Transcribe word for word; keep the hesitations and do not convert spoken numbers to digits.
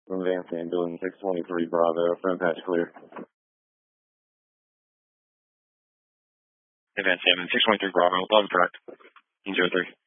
From Van Sandon, six twenty-three Bravo, front patch clear. Van Salmon, six twenty-three Bravo, eleven correct. zero three.